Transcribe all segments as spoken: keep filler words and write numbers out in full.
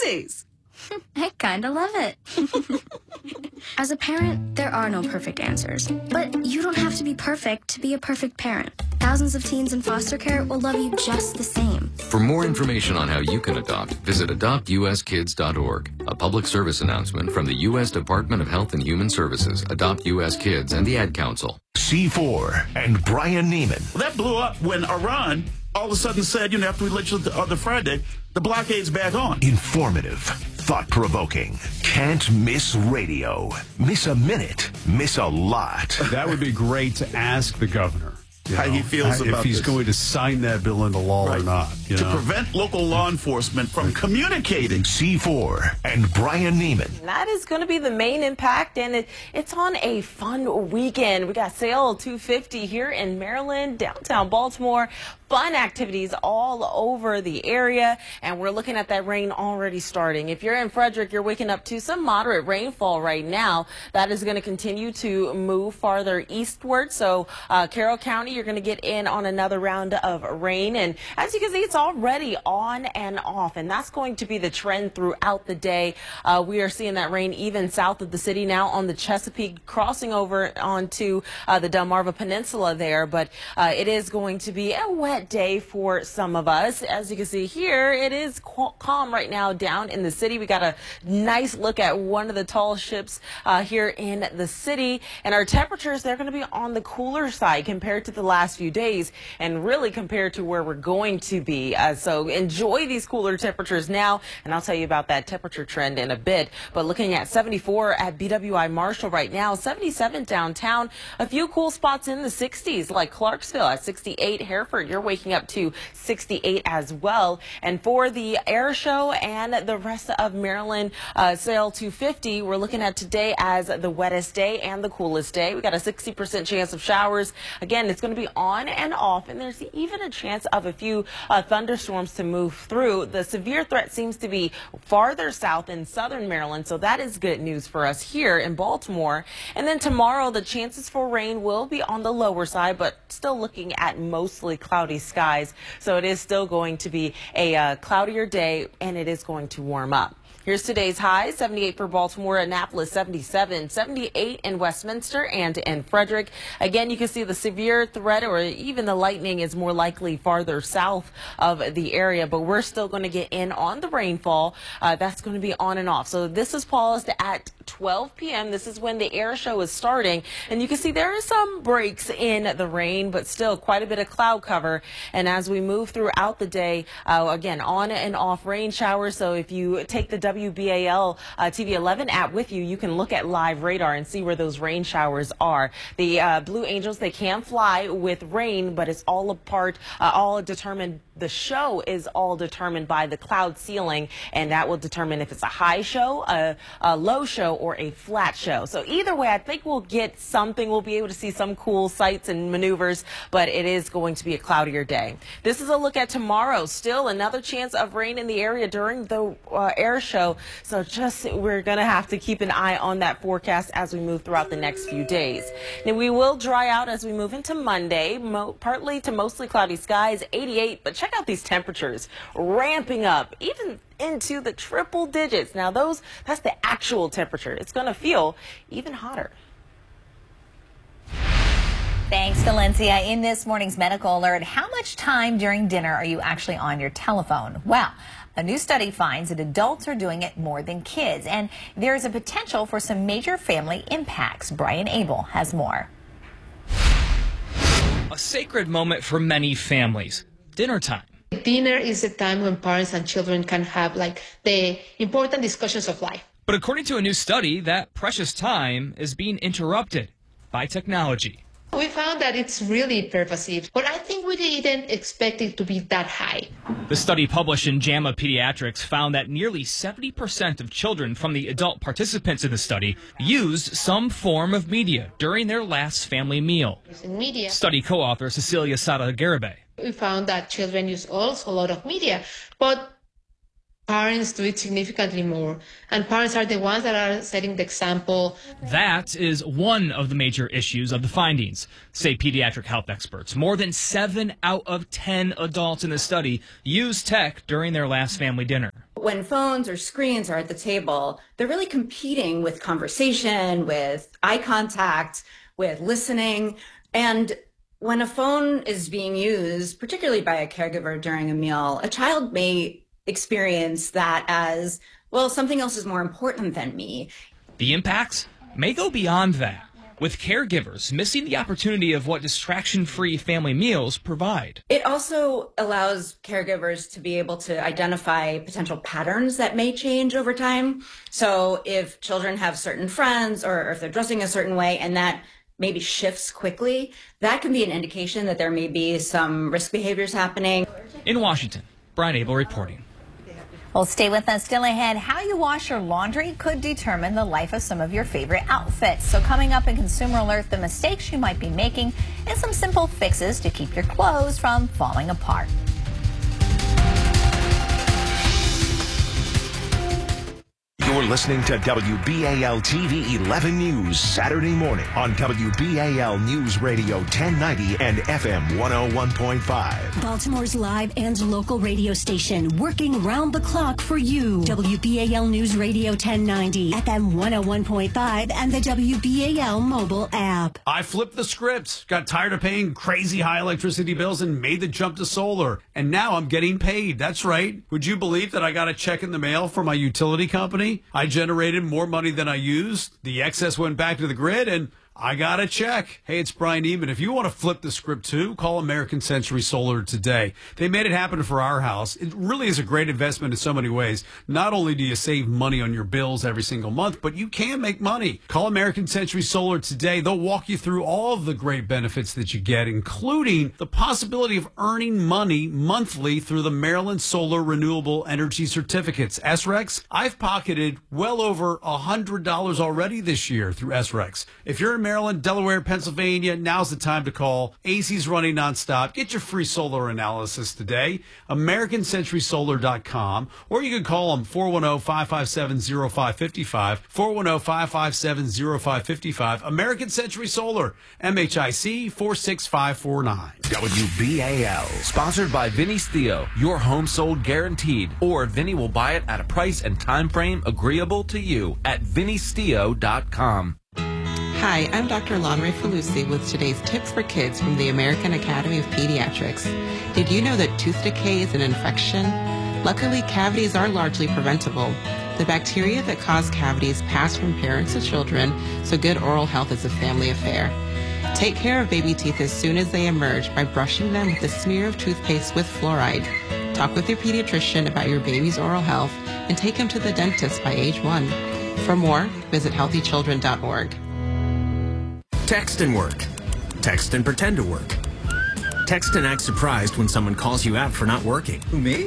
Tootsies. I kind of love it. As a parent, there are no perfect answers. But you don't have to be perfect to be a perfect parent. Thousands of teens in foster care will love you just the same. For more information on how you can adopt, visit adopt u s kids dot org. A public service announcement from the U S Department of Health and Human Services, Adopt U S Kids, and the Ad Council. C four and Brian Neiman. Well, that blew up when Iran all of a sudden said, you know, after we elected the other Friday, the blockade's back on. Informative, thought-provoking, can't miss radio. Miss a minute, miss a lot. That would be great to ask the governor. You how know, he feels if about he's this. going to sign that bill into law Right. or not. You to know? prevent local law enforcement from communicating. C four and Brian Neiman. That is going to be the main impact, and it, it's on a fun weekend. We got Sail two fifty here in Maryland, downtown Baltimore. Fun activities all over the area, and we're looking at that rain already starting. If you're in Frederick, you're waking up to some moderate rainfall right now. That is going to continue to move farther eastward. So uh, Carroll County, you're going to get in on another round of rain, and as you can see, it's already on and off, and that's going to be the trend throughout the day. Uh, we are seeing that rain even south of the city now on the Chesapeake, crossing over onto uh, the Delmarva Peninsula there, but uh, it is going to be a wet day for some of us. As you can see here, it is calm right now down in the city. We got a nice look at one of the tall ships uh, here in the city, and our temperatures, they're going to be on the cooler side compared to the last few days, and really compared to where we're going to be. Uh, so enjoy these cooler temperatures now, and I'll tell you about that temperature trend in a bit. But looking at seventy-four at B W I Marshall right now, seventy-seven downtown, a few cool spots in the sixties like Clarksville at sixty-eight, Hereford, you're waking up to sixty-eight as well. And for the air show and the rest of Maryland, uh, Sail two fifty, we're looking at today as the wettest day and the coolest day. We got a sixty percent chance of showers. Again, it's going to be on and off, and there's even a chance of a few uh, thunderstorms to move through. The severe threat seems to be farther south in southern Maryland, so that is good news for us here in Baltimore. And then tomorrow, the chances for rain will be on the lower side, but still looking at mostly cloudy skies. So it is still going to be a uh, cloudier day, and it is going to warm up. Here's today's highs: seventy-eight for Baltimore, Annapolis seventy-seven, seventy-eight in Westminster and in Frederick. Again, you can see the severe threat or even the lightning is more likely farther south of the area, but we're still going to get in on the rainfall. Uh, that's going to be on and off. So this is paused at twelve p m This is when the air show is starting, and you can see there are some breaks in the rain, but still quite a bit of cloud cover. And as we move throughout the day, uh, again, on and off rain showers. So if you take the W B A L uh, T V eleven app with you, you can look at live radar and see where those rain showers are. The uh, Blue Angels, they can fly with rain, but it's all a part, uh, all determined. The show is all determined by the cloud ceiling, and that will determine if it's a high show, a, a low show, or a flat show. So either way, I think we'll get something. We'll be able to see some cool sights and maneuvers, but it is going to be a cloudier day. This is a look at tomorrow. Still another chance of rain in the area during the uh, air show. So just we're going to have to keep an eye on that forecast as we move throughout the next few days. Now, we will dry out as we move into Monday, mo partly to mostly cloudy skies, eighty-eight, but check out these temperatures ramping up even into the triple digits. Now those, that's the actual temperature. It's going to feel even hotter. Thanks, Valencia. In this morning's medical alert, how much time during dinner are you actually on your telephone? Well, a new study finds that adults are doing it more than kids, and there is a potential for some major family impacts. Brian Abel has more. A sacred moment for many families, dinner time. Dinner is a time when parents and children can have like the important discussions of life. But according to a new study, that precious time is being interrupted by technology. We found that it's really pervasive, but I think we didn't expect it to be that high. The study published in JAMA Pediatrics found that nearly seventy percent of children from the adult participants in the study used some form of media during their last family meal. In media. Study co-author Cecilia Sara-Garibay. We found that children use also a lot of media, but parents do it significantly more, and parents are the ones that are setting the example. That is one of the major issues of the findings, say pediatric health experts. More than seven out of ten adults in the study use tech during their last family dinner. When phones or screens are at the table, they're really competing with conversation, with eye contact, with listening. And when a phone is being used, particularly by a caregiver during a meal, a child may experience that as, well, something else is more important than me. The impacts may go beyond that, with caregivers missing the opportunity of what distraction-free family meals provide. It also allows caregivers to be able to identify potential patterns that may change over time. So if children have certain friends or if they're dressing a certain way and that maybe shifts quickly, that can be an indication that there may be some risk behaviors happening. In Washington, Brian Abel reporting. Well, stay with us. Still ahead, how you wash your laundry could determine the life of some of your favorite outfits. So coming up in Consumer Alert, the mistakes you might be making and some simple fixes to keep your clothes from falling apart. You're listening to W B A L T V eleven News Saturday morning on W B A L News Radio ten ninety and F M one oh one point five. Baltimore's live and local radio station, working round the clock for you. W B A L News Radio ten ninety, F M one oh one point five, and the W B A L mobile app. I flipped the script, got tired of paying crazy high electricity bills and made the jump to solar. And now I'm getting paid. That's right. Would you believe that I got a check in the mail from my utility company? I generated more money than I used. The excess went back to the grid, and I got a check. Hey, it's Brian Eman. If you want to flip the script too, call American Century Solar today. They made it happen for our house. It really is a great investment in so many ways. Not only do you save money on your bills every single month, but you can make money. Call American Century Solar today. They'll walk you through all of the great benefits that you get, including the possibility of earning money monthly through the Maryland Solar Renewable Energy Certificates, S R E Cs. I've pocketed well over one hundred dollars already this year through S R E Cs. If you're in Maryland, Delaware, Pennsylvania, now's the time to call. A C's running nonstop. Get your free solar analysis today. American Century Solar dot com, or you can call them four one zero, five five seven, zero five five five, four one zero, five five seven, zero five five five. American Century Solar, M H I C four six five four nine. W B A L. Sponsored by Vinny's Theo. Your home sold guaranteed, or Vinny will buy it at a price and time frame agreeable to you at Vinny's Theo dot com. Hi, I'm Doctor Lonray Falusi with today's tips for kids from the American Academy of Pediatrics. Did you know that tooth decay is an infection? Luckily, cavities are largely preventable. The bacteria that cause cavities pass from parents to children, so good oral health is a family affair. Take care of baby teeth as soon as they emerge by brushing them with a smear of toothpaste with fluoride. Talk with your pediatrician about your baby's oral health and take him to the dentist by age one. For more, visit healthy children dot org. Text and work. Text and pretend to work. Text and act surprised when someone calls you out for not working. Who, me?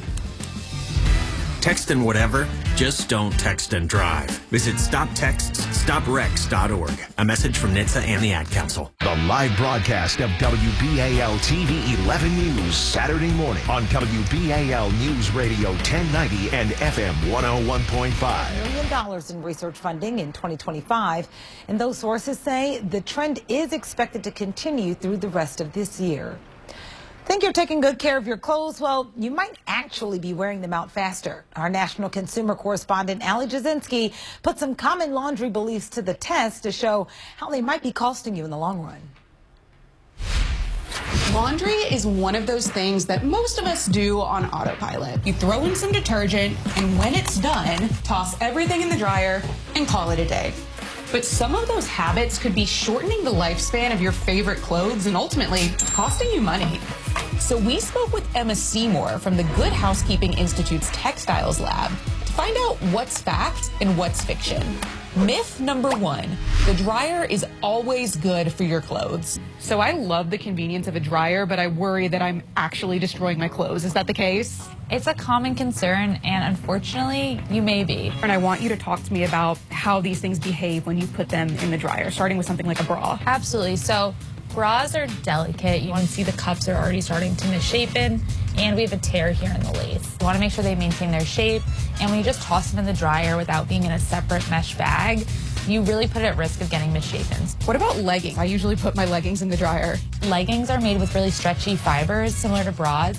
Text and whatever, just don't text and drive. Visit stop texts stop wrecks dot org. A message from N H T S A and the Ad Council. The live broadcast of W B A L T V eleven News Saturday morning on W B A L News Radio ten ninety and F M one oh one point five. A million dollars in research funding in twenty twenty-five, and those sources say the trend is expected to continue through the rest of this year. Think you're taking good care of your clothes? Well, you might actually be wearing them out faster. Our national consumer correspondent, Ali Jasinski, put some common laundry beliefs to the test to show how they might be costing you in the long run. Laundry is one of those things that most of us do on autopilot. You throw in some detergent, and when it's done, toss everything in the dryer and call it a day. But some of those habits could be shortening the lifespan of your favorite clothes and ultimately costing you money. So we spoke with Emma Seymour from the Good Housekeeping Institute's Textiles Lab to find out what's fact and what's fiction. Myth number one, the dryer is always good for your clothes. So I love the convenience of a dryer, but I worry that I'm actually destroying my clothes. Is that the case? It's a common concern, and unfortunately, you may be. And I want you to talk to me about how these things behave when you put them in the dryer, starting with something like a bra. Absolutely. So bras are delicate. You can see the cups are already starting to misshapen, and we have a tear here in the lace. You want to make sure they maintain their shape, and when you just toss them in the dryer without being in a separate mesh bag, you really put it at risk of getting misshapen. What about leggings? I usually put my leggings in the dryer. Leggings are made with really stretchy fibers, similar to bras,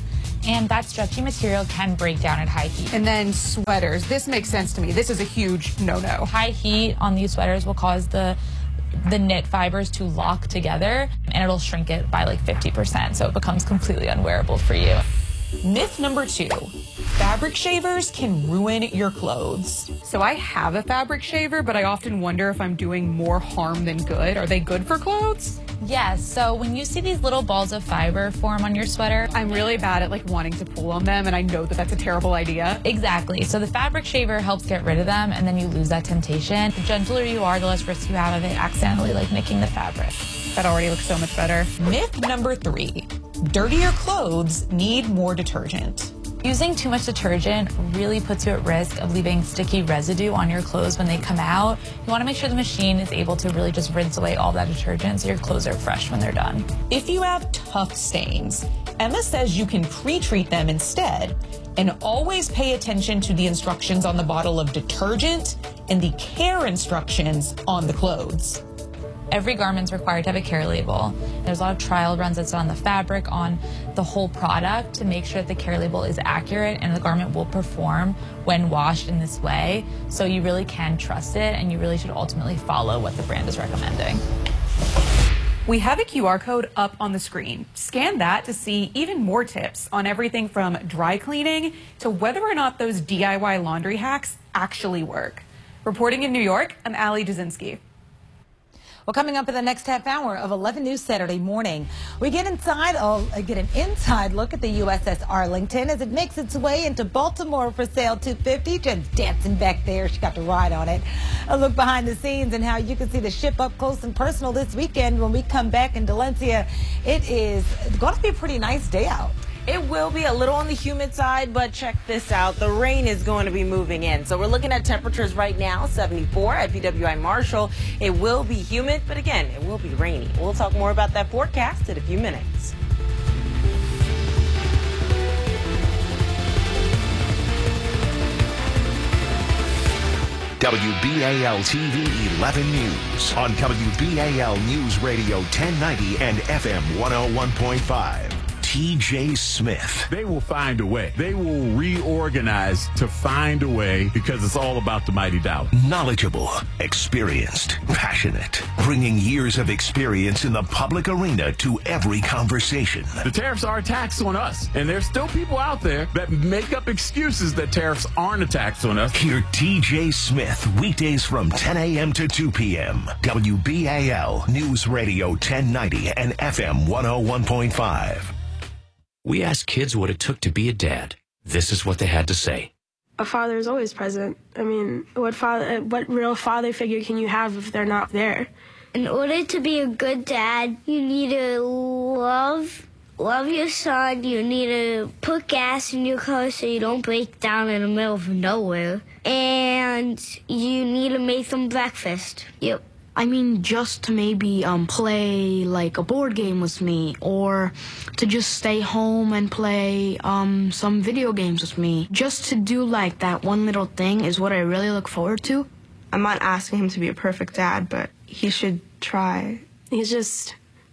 and that stretchy material can break down at high heat. And then sweaters. This makes sense to me. This is a huge no-no. High heat on these sweaters will cause the the knit fibers to lock together, and it'll shrink it by like fifty percent, so it becomes completely unwearable for you. Myth number two, fabric shavers can ruin your clothes. So I have a fabric shaver, but I often wonder if I'm doing more harm than good. Are they good for clothes? Yes, so when you see these little balls of fiber form on your sweater, I'm really bad at like wanting to pull on them, and I know that that's a terrible idea. Exactly. So the fabric shaver helps get rid of them, and then you lose that temptation. The gentler you are, the less risk you have of it accidentally like nicking the fabric. That already looks so much better. Myth number three, dirtier clothes need more detergent. Using too much detergent really puts you at risk of leaving sticky residue on your clothes when they come out. You want to make sure the machine is able to really just rinse away all that detergent so your clothes are fresh when they're done. If you have tough stains, Emma says you can pre-treat them instead, and always pay attention to the instructions on the bottle of detergent and the care instructions on the clothes. Every garment's required to have a care label. There's a lot of trial runs that's on the fabric, on the whole product, to make sure that the care label is accurate and the garment will perform when washed in this way. So you really can trust it, and you really should ultimately follow what the brand is recommending. We have a Q R code up on the screen. Scan that to see even more tips on everything from dry cleaning to whether or not those D I Y laundry hacks actually work. Reporting in New York, I'm Ali Jasinski. Well, coming up in the next half hour of eleven News Saturday morning, we get inside, uh, get an inside look at the U S S Arlington as it makes its way into Baltimore for Sail two fifty. Jen's dancing back there. She got to ride on it. A look behind the scenes and how you can see the ship up close and personal this weekend when we come back in Delencia. It is going to be a pretty nice day out. It will be a little on the humid side, but check this out. The rain is going to be moving in. So we're looking at temperatures right now, seventy-four at P W I Marshall. It will be humid, but again, it will be rainy. We'll talk more about that forecast in a few minutes. W B A L T V eleven News on W B A L News Radio ten ninety and F M one oh one point five. T J Smith. They will find a way. They will reorganize to find a way, because it's all about the mighty Dow. Knowledgeable, experienced, passionate, bringing years of experience in the public arena to every conversation. The tariffs are a tax on us, and there's still people out there that make up excuses that tariffs aren't a tax on us. Hear T J Smith weekdays from ten a m to two p m W B A L News Radio ten ninety and F M one oh one point five. We asked kids what it took to be a dad. This is what they had to say. A father is always present. I mean, what father, what real father figure can you have if they're not there? In order to be a good dad, you need to love, love your son. You need to put gas in your car so you don't break down in the middle of nowhere. And you need to make them breakfast. Yep. I mean, just to maybe um, play like a board game with me, or to just stay home and play um, some video games with me. Just to do like that one little thing is what I really look forward to. I'm not asking him to be a perfect dad, but he should try. He's just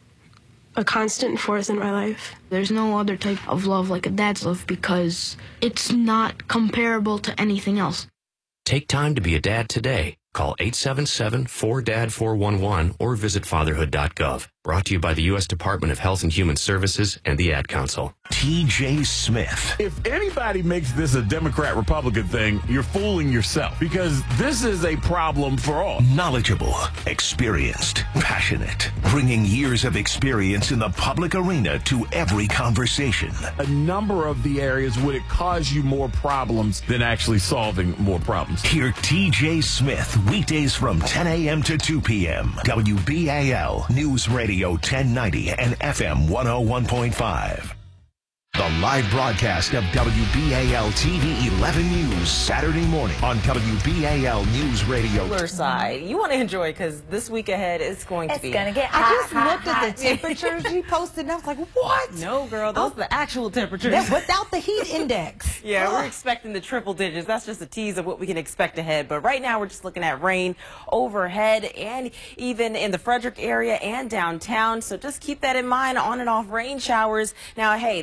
a constant force in my life. There's no other type of love like a dad's love, because it's not comparable to anything else. Take time to be a dad today. Call eight seven seven, four D A D, four one one or visit fatherhood dot gov. Brought to you by the U S Department of Health and Human Services and the Ad Council. T J Smith. If anybody makes this a Democrat-Republican thing, you're fooling yourself, because this is a problem for all. Knowledgeable, experienced, passionate, bringing years of experience in the public arena to every conversation. A number of the areas would it cause you more problems than actually solving more problems. Hear T J Smith weekdays from ten a m to two p m W B A L News Radio ten ninety and F M one oh one point five. The live broadcast of W B A L T V eleven News Saturday morning on W B A L News Radio. Cooler side, you want to enjoy, because this week ahead is going it's to be. It's going to get hot. I just hot, looked hot. at the temperatures you posted, and I was like, what? No, girl, those oh, are the actual temperatures. That's without the heat index. Yeah, we're expecting the triple digits. That's just a tease of what we can expect ahead. But right now, we're just looking at rain overhead and even in the Frederick area and downtown. So just keep that in mind, on and off rain showers. Now, hey, the Blue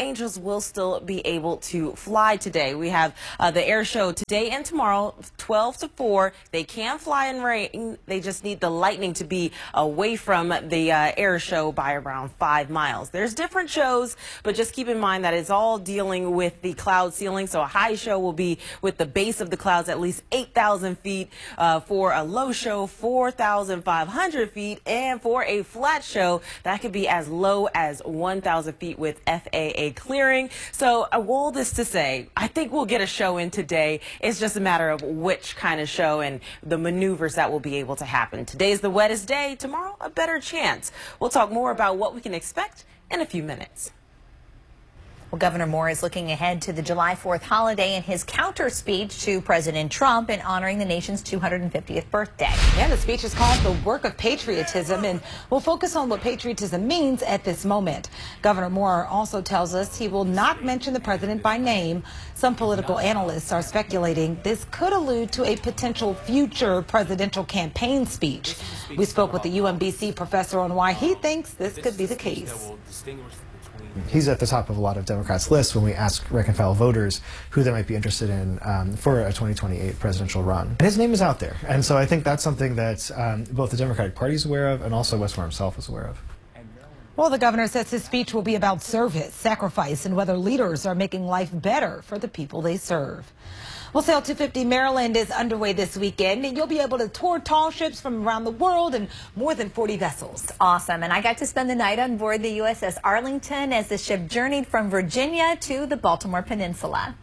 Angels will still be able to fly today. We have uh, the air show today and tomorrow, twelve to four. They can fly in rain. They just need the lightning to be away from the uh, air show by around five miles. There's different shows, but just keep in mind that it's all dealing with the cloud ceiling. So a high show will be with the base of the clouds at least eight thousand feet. Uh, for a low show, four thousand five hundred feet. And for a flat show, that could be as low as one thousand feet with F A A clearing. So uh, all this to say, I think we'll get a show in today. It's just a matter of which kind of show and the maneuvers that will be able to happen. Today's the wettest day. Tomorrow, a better chance. We'll talk more about what we can expect in a few minutes. Well, Governor Moore is looking ahead to the July fourth holiday in his counter speech to President Trump in honoring the nation's two hundred fiftieth birthday. Yeah, the speech is called The Work of Patriotism, and we'll focus on what patriotism means at this moment. Governor Moore also tells us he will not mention the president by name. Some political analysts are speculating this could allude to a potential future presidential campaign speech. We spoke with the U M B C professor on why he thinks this could be the case. He's at the top of a lot of Democrats' lists when we ask rank and file voters who they might be interested in um, for a twenty twenty-eight presidential run. And his name is out there. And so I think that's something that um, both the Democratic Party is aware of and also Wes Moore himself is aware of. Well, the governor says his speech will be about service, sacrifice, and whether leaders are making life better for the people they serve. Well, Sail two fifty Maryland is underway this weekend, and you'll be able to tour tall ships from around the world and more than forty vessels. Awesome. And I got to spend the night on board the U S S Arlington as the ship journeyed from Virginia to the Baltimore Peninsula.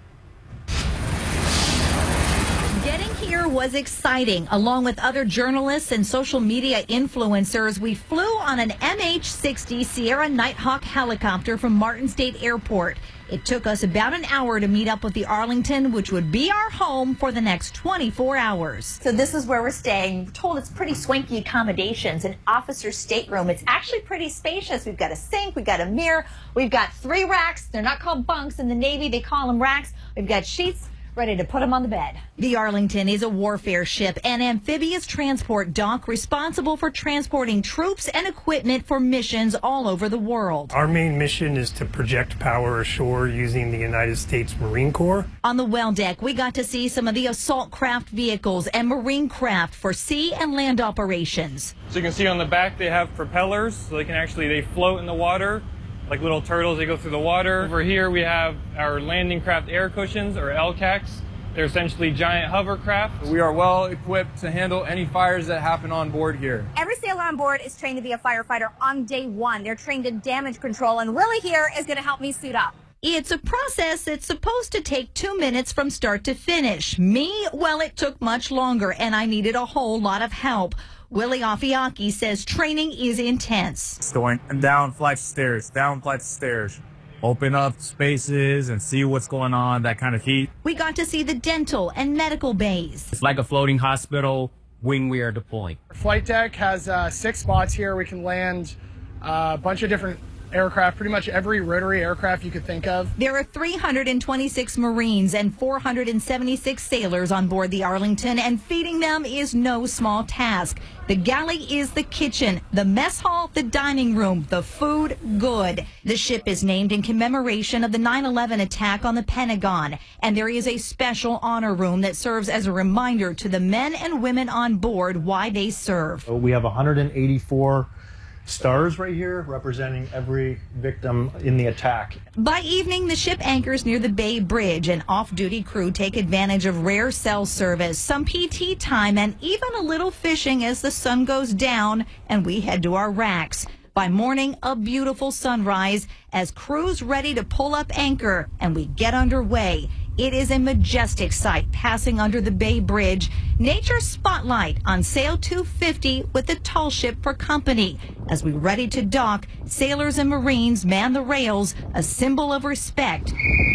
Getting here was exciting. Along with other journalists and social media influencers, we flew on an M H sixty Sierra Nighthawk helicopter from Martin State Airport. It took us about an hour to meet up with the Arlington, which would be our home for the next twenty-four hours. So this is where we're staying. We're told it's pretty swanky accommodations, an officer's stateroom. It's actually pretty spacious. We've got a sink, we've got a mirror, we've got three racks. They're not called bunks in the Navy, they call them racks. We've got sheets ready to put them on the bed. The Arlington is a warfare ship, an amphibious transport dock responsible for transporting troops and equipment for missions all over the world. Our main mission is to project power ashore using the United States Marine Corps. On the well deck, we got to see some of the assault craft vehicles and marine craft for sea and land operations. So you can see on the back they have propellers, so they can actually, they float in the water. Like little turtles, they go through the water. Over here we have our landing craft air cushions, or L CACs. They're essentially giant hovercraft. We are well equipped to handle any fires that happen on board here. Every sailor on board is trained to be a firefighter on day one. They're trained in damage control, and Lily here is going to help me suit up. It's a process that's supposed to take two minutes from start to finish. Me, well, it took much longer, and I needed a whole lot of help. Willie Afiaki says training is intense. It's going down flights of stairs, down flights of stairs. Open up spaces and see what's going on, that kind of heat. We got to see the dental and medical bays. It's like a floating hospital when we are deploying. Our flight deck has uh, six spots here. We can land uh, a bunch of different aircraft, pretty much every rotary aircraft you could think of. There are three hundred twenty-six Marines and four hundred seventy-six sailors on board the Arlington, and feeding them is no small task. The galley is the kitchen, the mess hall, the dining room, the food good. The ship is named in commemoration of the nine eleven attack on the Pentagon, and there is a special honor room that serves as a reminder to the men and women on board why they serve. We have one hundred eighty-four stars right here representing every victim in the attack. By evening, the ship anchors near the Bay Bridge, and off-duty crew take advantage of rare cell service, some P T time, and even a little fishing as the sun goes down and we head to our racks. By morning, a beautiful sunrise as crews ready to pull up anchor and we get underway. It is a majestic sight passing under the Bay Bridge. Nature's spotlight on Sail two fifty with the tall ship for company. As we ready to dock, sailors and Marines man the rails, a symbol of respect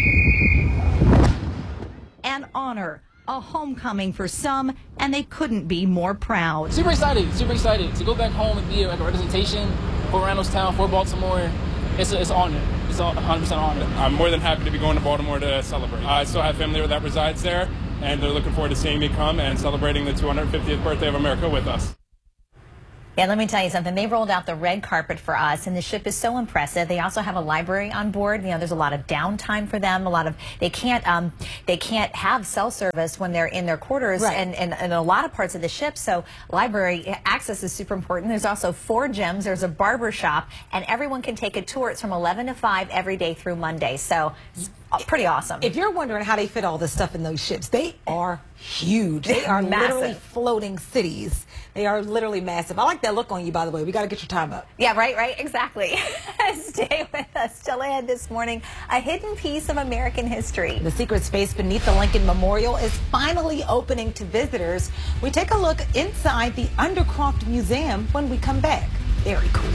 and honor. A homecoming for some, and they couldn't be more proud. Super excited, super excited to go back home and be like a representation for Randallstown, for Baltimore. It's, a, it's an honor. It's a one hundred percent honor. I'm more than happy to be going to Baltimore to celebrate. I still have family that resides there, and they're looking forward to seeing me come and celebrating the two hundred fiftieth birthday of America with us. Yeah, let me tell you something. They rolled out the red carpet for us, and the ship is so impressive. They also have a library on board. You know, there's a lot of downtime for them. A lot of they can't um, they can't have cell service when they're in their quarters, Right. and, and, and a lot of parts of the ship. So library access is super important. There's also four gyms. There's a barber shop, and everyone can take a tour. It's from eleven to five every day through Monday. So it's pretty awesome. If you're wondering how they fit all this stuff in those ships, they are huge. They are Massive. literally floating cities. They are literally massive. I like that look on you, by the way. We got to get your time up. Yeah, right, right, exactly. Stay with us. Still ahead this morning, a hidden piece of American history. The secret space beneath the Lincoln Memorial is finally opening to visitors. We take a look inside the Undercroft Museum when we come back. Very cool.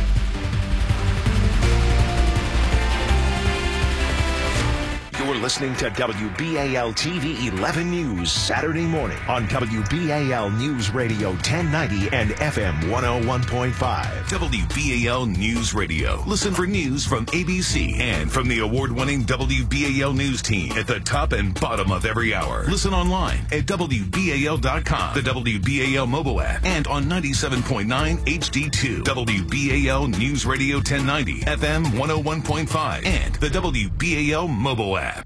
You're listening to W B A L T V eleven News Saturday morning on W B A L News Radio ten ninety and F M one oh one point five. W B A L News Radio. Listen for news from A B C and from the award-winning W B A L News team at the top and bottom of every hour. Listen online at W B A L dot com, the W B A L mobile app, and on ninety-seven point nine H D two. W B A L News Radio ten ninety, F M one oh one point five, and the W B A L mobile app.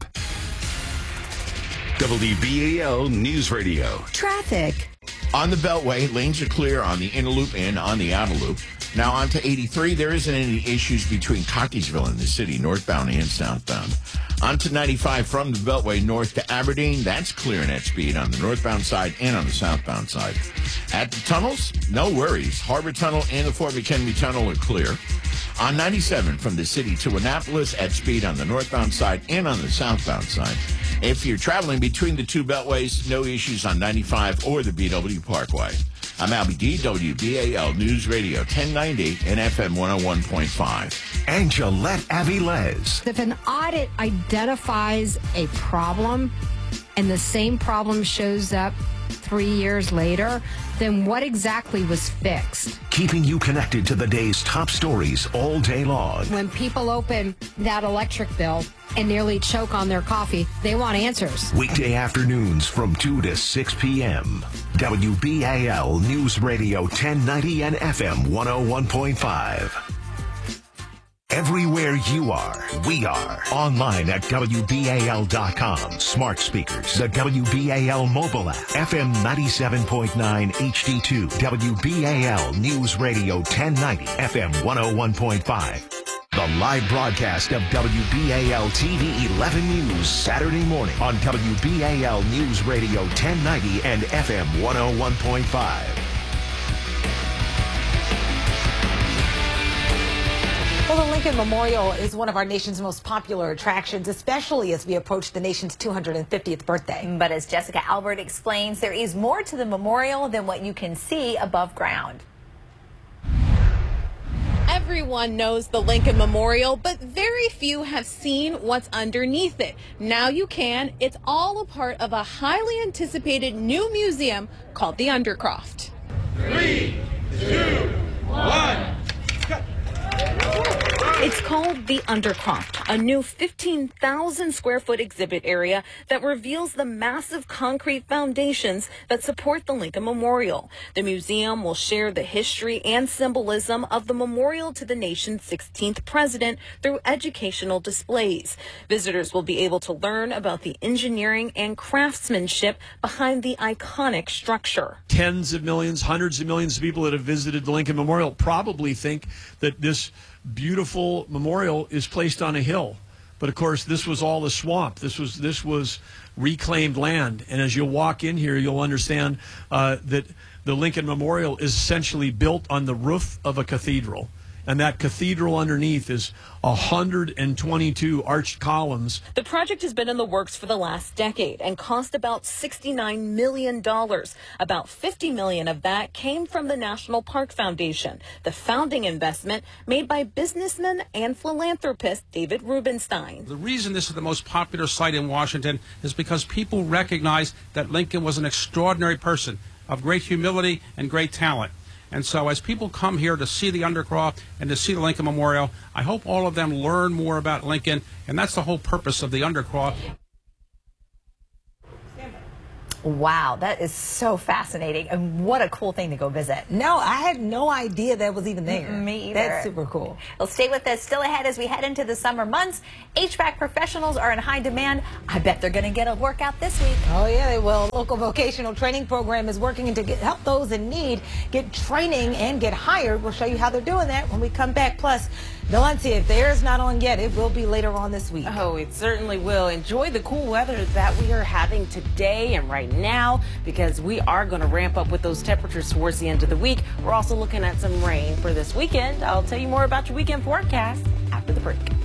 W B A L News Radio. Traffic. On the Beltway, lanes are clear on the inner loop and on the outer loop. Now on to eighty-three. There isn't any issues between Cockeysville and the city, northbound and southbound. On to ninety-five from the Beltway north to Aberdeen. That's clear in at speed on the northbound side and on the southbound side. At the tunnels, no worries. Harbor Tunnel and the Fort McHenry Tunnel are clear. On ninety-seven from the city to Annapolis at speed on the northbound side and on the southbound side. If you're traveling between the two beltways, no issues on ninety-five or the B W Parkway. I'm Albie D, W B A L News Radio ten ninety and F M one oh one point five. And Gillette Avilés. If an audit identifies a problem and the same problem shows up three years later, then what exactly was fixed? Keeping you connected to the day's top stories all day long. When people open that electric bill and nearly choke on their coffee, they want answers. Weekday afternoons from two to six p.m. W B A L News Radio ten ninety and F M one oh one point five. Everywhere you are, we are. Online at W B A L dot com. Smart speakers, the W B A L mobile app, F M ninety-seven point nine H D two, W B A L News Radio ten ninety, F M one oh one point five. The live broadcast of W B A L T V eleven News Saturday morning on W B A L News Radio ten ninety and F M one oh one point five. Well, the Lincoln Memorial is one of our nation's most popular attractions, especially as we approach the nation's two hundred fiftieth birthday. But as Jessica Albert explains, there is more to the memorial than what you can see above ground. Everyone knows the Lincoln Memorial, but very few have seen what's underneath it. Now you can. It's all a part of a highly anticipated new museum called the Undercroft. Three, two, one. It's called the Undercroft, a new fifteen thousand square foot exhibit area that reveals the massive concrete foundations that support the Lincoln Memorial. The museum will share the history and symbolism of the memorial to the nation's sixteenth president through educational displays. Visitors will be able to learn about the engineering and craftsmanship behind the iconic structure. Tens of millions, hundreds of millions of people that have visited the Lincoln Memorial probably think that this beautiful memorial is placed on a hill, but of course this was all a swamp. This was this was reclaimed land, and as you'll walk in here, you'll understand uh, that the Lincoln Memorial is essentially built on the roof of a cathedral. And that cathedral underneath is one hundred twenty-two arched columns. The project has been in the works for the last decade and cost about sixty-nine million dollars. About fifty million dollars of that came from the National Park Foundation, the founding investment made by businessman and philanthropist David Rubenstein. The reason this is the most popular site in Washington is because people recognize that Lincoln was an extraordinary person of great humility and great talent. And so as people come here to see the Undercroft and to see the Lincoln Memorial, I hope all of them learn more about Lincoln, and that's the whole purpose of the Undercroft. Wow, that is so fascinating. And what a cool thing to go visit. No, I had no idea that was even there. Mm-mm, me either. That's super cool. Well, stay with us. Still ahead as we head into the summer months. H V A C professionals are in high demand. I bet they're going to get a workout this week. Oh, yeah, they will. Local vocational training program is working to get, help those in need get training and get hired. We'll show you how they're doing that when we come back. Plus, Valencia, if the air is not on yet, it will be later on this week. Oh, it certainly will. Enjoy the cool weather that we are having today and right now, because we are going to ramp up with those temperatures towards the end of the week. We're also looking at some rain for this weekend. I'll tell you more about your weekend forecast after the break.